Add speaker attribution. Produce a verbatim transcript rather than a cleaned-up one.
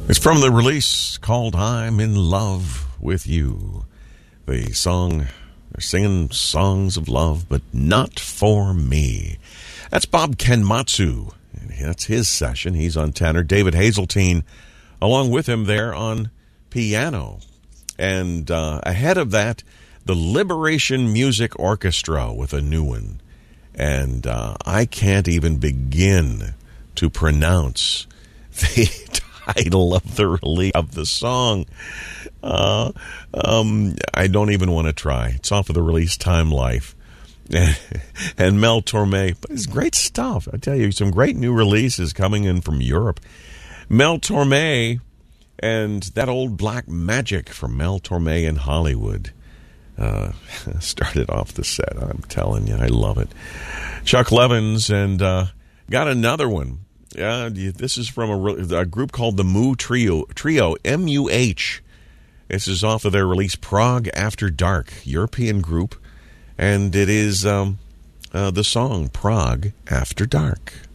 Speaker 1: It's from the release called I'm in Love with You. The song, they're singing songs of love, but not for me. That's Bob Kenmatsu. That's his session. He's on tenor. David Hazeltine along with him there on piano. And uh, ahead of that, the Liberation Music Orchestra with a new one. And uh, I can't even begin to pronounce the title of the release of the song. Uh, um, I don't even want to try. It's off of the release Time Life. And Mel Torme. But it's great stuff. I tell you, some great new releases coming in from Europe. Mel Torme and that old Black Magic from Mel Torme in Hollywood. Uh, started off the set. I'm telling you, I love it. Chuck Levins and uh, got another one. Uh, this is from a, a group called the Moo Trio, Trio, M U H. This is off of their release Prague After Dark, European group, and it is um, uh, the song Prague After Dark.